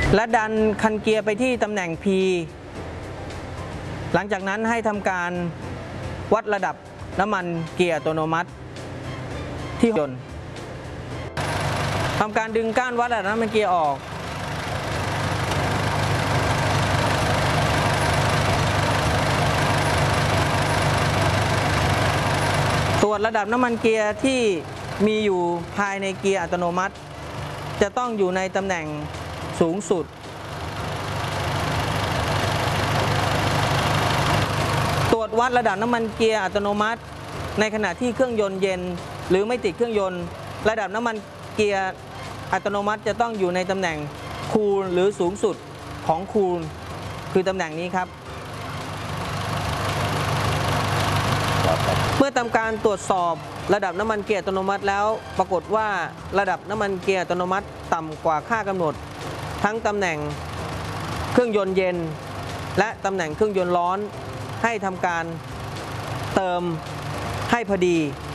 และดันคันเกียร์ไปที่ตำแหน่ง P หลังจากนั้นให้ทำการวัดระดับน้ำมันเกียร์อัตโนมัติที่ยนต์ทำการดึงก้านวัดระดับน้ำมันเกียร์ออกตรวจระดับน้ำมันเกียร์ที่มีอยู่ภายในเกียร์อัตโนมัติจะต้องอยู่ในตำแหน่งสูงสุดตรวจวัดระดับน้ำมันเกียร์อัตโนมัติในขณะที่เครื่องยนต์เย็นหรือไม่ติดเครื่องยนต์ระดับน้ำมันเกียร์อัตโนมัติจะต้องอยู่ในตำแหน่งคูลหรือสูงสุดของคูลคือตำแหน่งนี้ครับเมื่อทำการตรวจสอบระดับน้ำมันเกียร์อัตโนมัติแล้วปรากฏว่าระดับน้ำมันเกียร์อัตโนมัติต่ำกว่าค่ากำหนดทั้งตำแหน่งเครื่องยนต์เย็นและตำแหน่งเครื่องยนต์ร้อนให้ทำการเติมให้พอดี